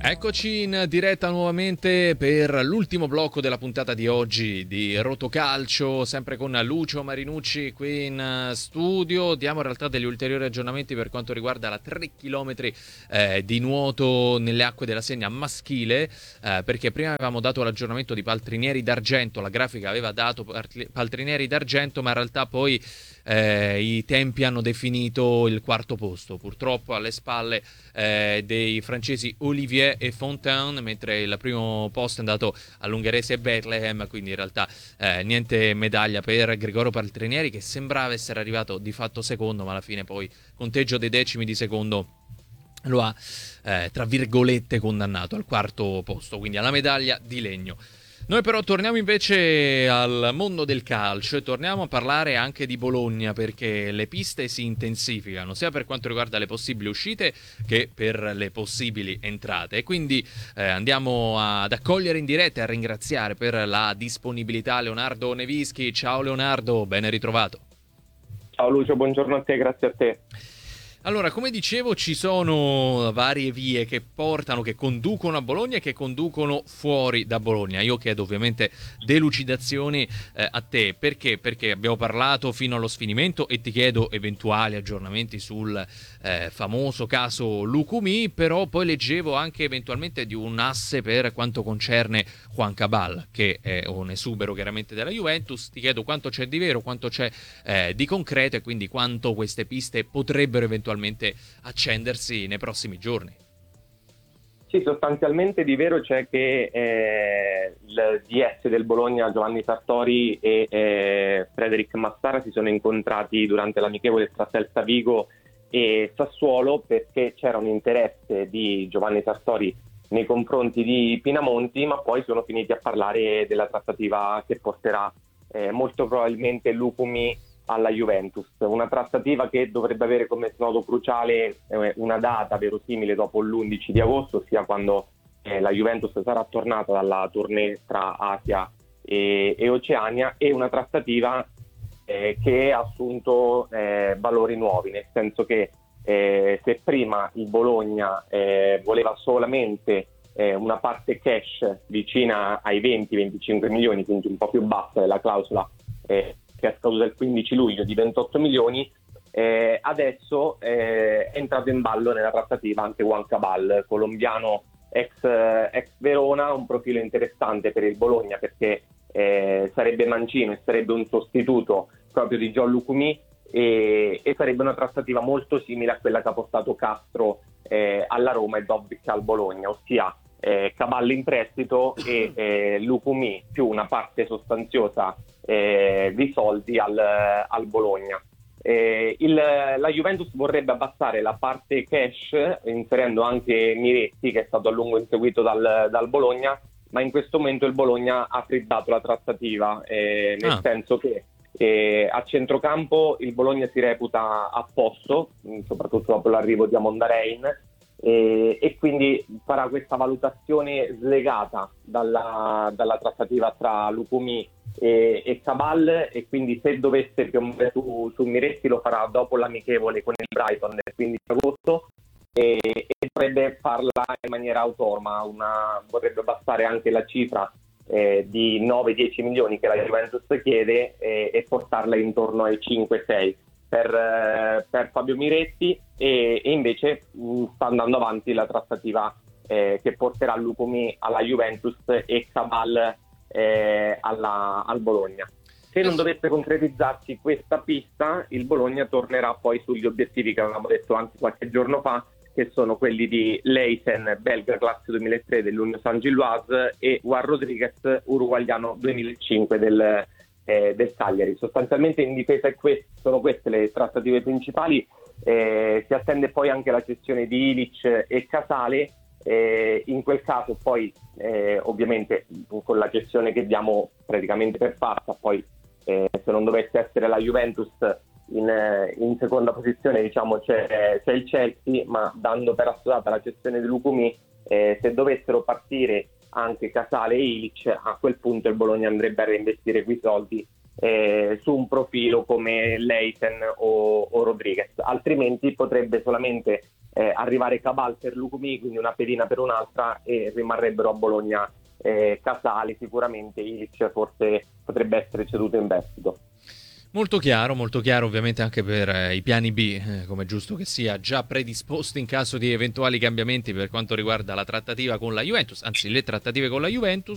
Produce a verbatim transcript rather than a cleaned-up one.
Eccoci in diretta nuovamente per l'ultimo blocco della puntata di oggi di Rotocalcio, sempre con Lucio Marinucci qui in studio. Diamo in realtà degli ulteriori aggiornamenti per quanto riguarda la tre chilometri eh, di nuoto nelle acque della Senna maschile, eh, perché prima avevamo dato l'aggiornamento di Paltrinieri d'Argento, la grafica aveva dato Paltrinieri d'Argento, ma in realtà poi eh, i tempi hanno definito il quarto posto, purtroppo alle spalle eh, dei francesi Olivier e Fontaine, mentre il primo posto è andato all'ungherese Bethlehem, quindi in realtà eh, niente medaglia per Gregorio Paltrinieri, che sembrava essere arrivato di fatto secondo, ma alla fine poi conteggio dei decimi di secondo lo ha eh, tra virgolette condannato al quarto posto, quindi alla medaglia di legno. Noi però torniamo invece al mondo del calcio e torniamo a parlare anche di Bologna, perché le piste si intensificano sia per quanto riguarda le possibili uscite che per le possibili entrate, e quindi eh, andiamo ad accogliere in diretta e a ringraziare per la disponibilità Leonardo Nevischi. Ciao Leonardo, ben ritrovato. Ciao Lucio, buongiorno a te, grazie a te. Allora, come dicevo, ci sono varie vie che portano, che conducono a Bologna e che conducono fuori da Bologna. Io chiedo ovviamente delucidazioni eh, a te, perché? Perché abbiamo parlato fino allo sfinimento e ti chiedo eventuali aggiornamenti sul eh, famoso caso Lucumí, però poi leggevo anche eventualmente di un asse per quanto concerne Juan Cabal, che è un esubero chiaramente della Juventus. Ti chiedo quanto c'è di vero, quanto c'è eh, di concreto e quindi quanto queste piste potrebbero eventualmente accendersi nei prossimi giorni. Sì, sostanzialmente di vero c'è che eh, il D S del Bologna, Giovanni Sartori e eh, Frederic Massara si sono incontrati durante l'amichevole tra Celta Vigo e Sassuolo, perché c'era un interesse di Giovanni Sartori nei confronti di Pinamonti, ma poi sono finiti a parlare della trattativa che porterà eh, molto probabilmente Lucumí alla Juventus, una trattativa che dovrebbe avere come snodo cruciale eh, una data verosimile dopo l'undici di agosto, ossia quando eh, la Juventus sarà tornata dalla tournée tra Asia e, e Oceania, e una trattativa eh, che ha assunto eh, valori nuovi, nel senso che eh, se prima il Bologna eh, voleva solamente eh, una parte cash vicina ai venti venticinque milioni, quindi un po' più bassa della clausola eh, che è scaduta il quindici luglio di ventotto milioni, eh, adesso eh, è entrato in ballo nella trattativa anche Juan Cabal, colombiano ex, ex Verona, un profilo interessante per il Bologna perché eh, sarebbe mancino e sarebbe un sostituto proprio di John Lucumí, e, e sarebbe una trattativa molto simile a quella che ha portato Castro eh, alla Roma e Dobbik al Bologna, ossia Eh, Cabal in prestito e eh, Lucumí più una parte sostanziosa eh, di soldi al, al Bologna. Eh, il, la Juventus vorrebbe abbassare la parte cash inserendo anche Miretti, che è stato a lungo inseguito dal, dal Bologna, ma in questo momento il Bologna ha frizzato la trattativa, eh, nel ah. senso che eh, a centrocampo il Bologna si reputa a posto, soprattutto dopo l'arrivo di Amondarein, E, e quindi farà questa valutazione slegata dalla, dalla trattativa tra Lucumí e, e Cabal, e quindi se dovesse piombare su, su Miretti lo farà dopo l'amichevole con il Brighton del quindici agosto, e, e vorrebbe farla in maniera autonoma, una, vorrebbe bastare anche la cifra eh, di nove dieci milioni che la Juventus chiede eh, e portarla intorno ai cinque sei Per, per Fabio Miretti, e, e invece mh, sta andando avanti la trattativa eh, che porterà Lucumí alla Juventus e Cabal eh, alla, al Bologna. Se non dovesse concretizzarsi questa pista, il Bologna tornerà poi sugli obiettivi che avevamo detto anche qualche giorno fa, che sono quelli di Leisen, belga classe duemilatré dell'Union Saint-Gilloise, e Juan Rodriguez, uruguagliano duemilacinque del Eh, del Cagliari. Sostanzialmente in difesa è quest- sono queste le trattative principali. Eh, si attende poi anche la cessione di Ilic e Casale, eh, in quel caso poi eh, ovviamente con la cessione che diamo praticamente per fatta, poi eh, se non dovesse essere la Juventus in, in seconda posizione, diciamo c'è, c'è il Chelsea, ma dando per assodata la cessione di Lucumí, eh, se dovessero partire anche Casale e Ilic, a quel punto il Bologna andrebbe a reinvestire quei soldi eh, su un profilo come Leisen o, o Rodriguez, altrimenti potrebbe solamente eh, arrivare Cabal per Lucumi, quindi una pedina per un'altra, e rimarrebbero a Bologna eh, Casali. Sicuramente Ilic forse potrebbe essere ceduto in prestito. Molto chiaro, molto chiaro ovviamente anche per eh, i piani B, eh, come è giusto che sia, già predisposti in caso di eventuali cambiamenti per quanto riguarda la trattativa con la Juventus, anzi le trattative con la Juventus.